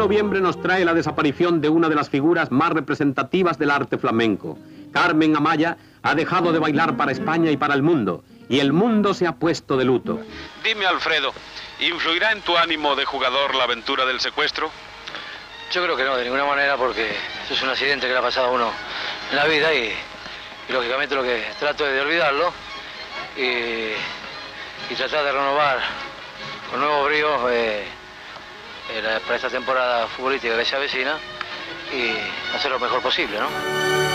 noviembre nos trae la desaparición de una de las figuras más representativas del arte flamenco. Carmen Amaya ha dejado de bailar para España y para el mundo, y el mundo se ha puesto de luto. Dime, Alfredo, ¿influirá en tu ánimo de jugador la aventura del secuestro? Yo creo que no, de ninguna manera, porque eso es un accidente que le ha pasado a uno en la vida y lógicamente lo que trato es de olvidarlo y tratar de renovar con nuevos bríos para esta temporada futbolística que se avecina y hacer lo mejor posible, ¿no?